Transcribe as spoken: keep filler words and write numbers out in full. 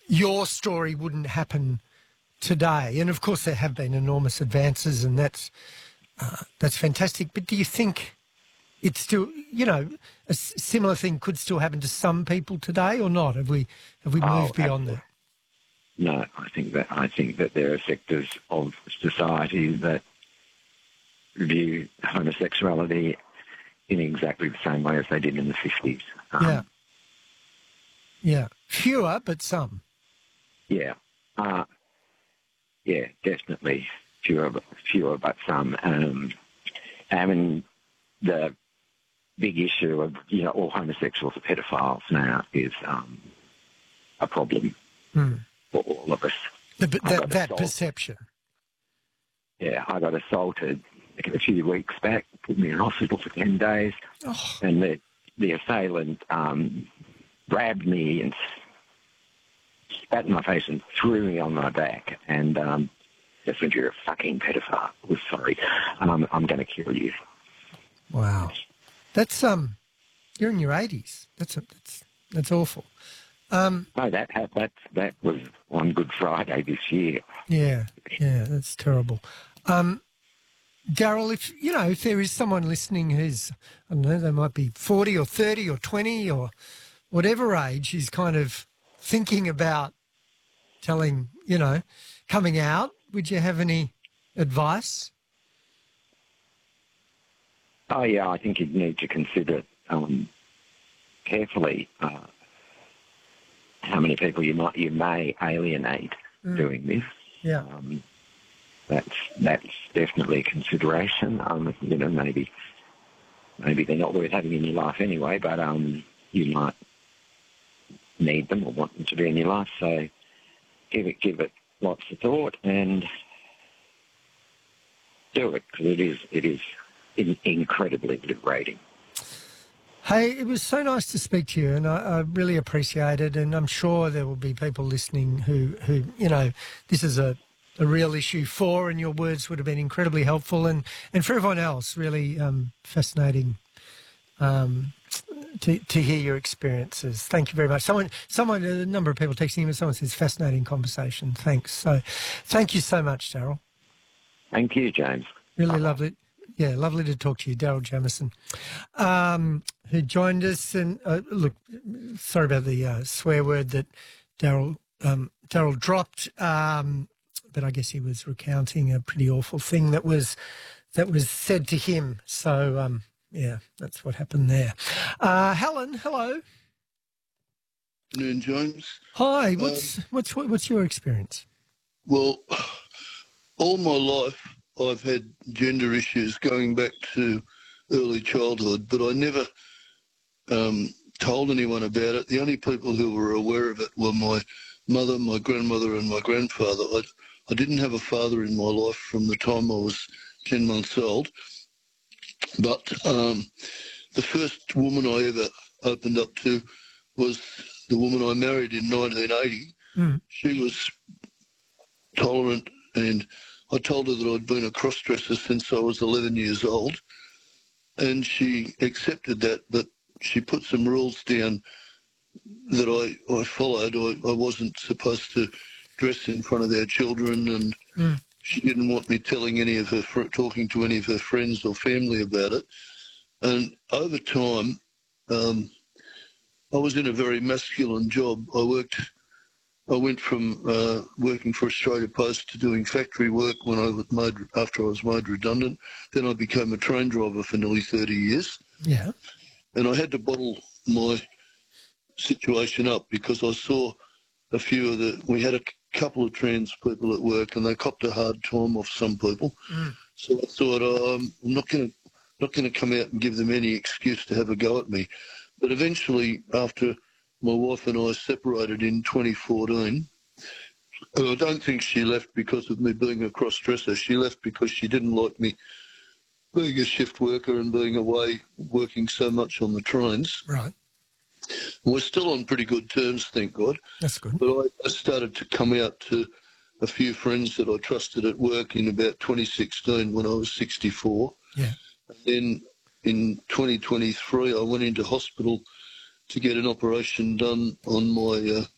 your story wouldn't happen today. And of course, there have been enormous advances, and that's uh, that's fantastic. But do you think it's still, you know, a s- similar thing could still happen to some people today, or not? Have we have we Oh, moved beyond that? No, I think that I think that there are sectors of society that view homosexuality in exactly the same way as they did in the fifties. Um, Yeah. Yeah. Fewer, but some. Yeah. Uh, yeah, definitely fewer, but- fewer, but some. Um, I mean, the big issue of, you know, all homosexuals are pedophiles now is um, a problem Mm. for all of us. The, I that got that assault- perception. Yeah, I got assaulted a few weeks back, put me in hospital for ten days, Oh, and the, the assailant um, grabbed me and spat in my face and threw me on my back, and um, just went, "You're a fucking pedophile. We're sorry. Um, I'm going to kill you." wow. That's um. You're in your eighties. That's a, that's that's awful. Um. No, that that that was on Good Friday this year. Yeah. Yeah. That's terrible. Um. Daryl, if you know, if there is someone listening who's, I don't know, they might be forty or thirty or twenty or whatever age, who's kind of thinking about telling, you know, coming out, would you have any advice? Oh yeah, I think you'd need to consider um, carefully uh, how many people you might you may alienate Mm. doing this. Yeah. Um, that's that's definitely a consideration. Um, you know, maybe maybe they're not worth having in your life anyway, but um, you might need them or want them to be in your life. So give it give it lots of thought and do it, because it is it is in, incredibly liberating. Hey, it was so nice to speak to you, and I, I really appreciate it. And I'm sure there will be people listening who, who you know, this is a, a real issue for, and your words would have been incredibly helpful. And, and for everyone else, really um, fascinating um, to, to hear your experiences. Thank you very much. Someone, someone, a number of people texting me, someone says, fascinating conversation. Thanks. So thank you so much, Daryl. Thank you, James. Really lovely. Yeah, lovely to talk to you, Daryl Jamieson, um, who joined us. And uh, look, sorry about the uh, swear word that Daryl um, Daryl dropped, um, but I guess he was recounting a pretty awful thing that was that was said to him. So um, yeah, that's what happened there. Uh, Helen, hello. Afternoon, James. Hi. What's Um, what's what's your experience? Well, all my life I've had gender issues going back to early childhood, but I never um, told anyone about it. The only people who were aware of it were my mother, my grandmother and my grandfather. I, I didn't have a father in my life from the time I was ten months old, but um, the first woman I ever opened up to was the woman I married in nineteen eighty. Mm. She was tolerant, and I told her that I'd been a cross-dresser since I was eleven years old, and she accepted that, but she put some rules down that I, I followed. I, I wasn't supposed to dress in front of their children, and Mm. she didn't want me telling any of her, fr- talking to any of her friends or family about it. And over time, um, I was in a very masculine job. I worked I went from uh, working for Australia Post to doing factory work when I was made, after I was made redundant. Then I became a train driver for nearly thirty years. Yeah. And I had to bottle my situation up because I saw a few of the... We had a couple of trans people at work, and they copped a hard time off some people. Mm. So I thought, oh, I'm not going to not going to come out and give them any excuse to have a go at me. But eventually, after my wife and I separated in twenty fourteen, and I don't think she left because of me being a cross-dresser. She left because she didn't like me being a shift worker and being away working so much on the trains. Right. We're still on pretty good terms, thank God. That's good. But I, I started to come out to a few friends that I trusted at work in about twenty sixteen when I was sixty-four. Yeah. And then in twenty twenty-three, I went into hospital to get an operation done on my uh,